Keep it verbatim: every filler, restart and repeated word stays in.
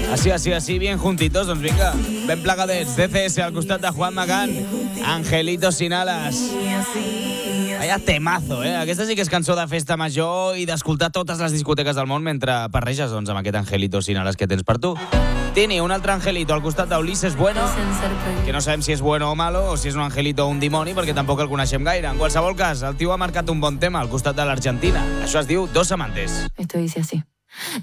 Así, así, así, bien juntitos, doncs vinga. Ben plegadets, D C S al costat de Juan Magán, Angelitos sin alas. Vaya temazo, eh? Aquesta sí que és cançó de festa major i d'escoltar totes les discoteques del món mentre parreges, doncs, amb aquest Angelitos sin alas que tens per tu. Tini, un altre angelito al costat d'Ulises Bueno, que no sabem si és bueno o malo, o si és un angelito o un dimoni, perquè tampoc el coneixem gaire. En qualsevol cas, el tio ha marcat un bon tema al costat de l'Argentina. Això es diu Dos amantes. Esto dice así.